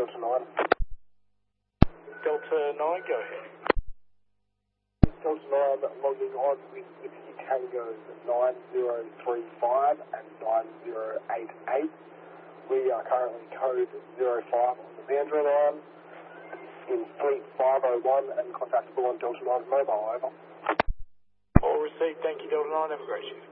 Delta 9. Delta 9, go ahead. Delta 9 logging on with Whiskey Tangos 9035 and 9088. We are currently code 05 on the Mandra line in Fleet 501 and contactable on Delta 9 mobile, over. All received, thank you Delta 9, have a great shift.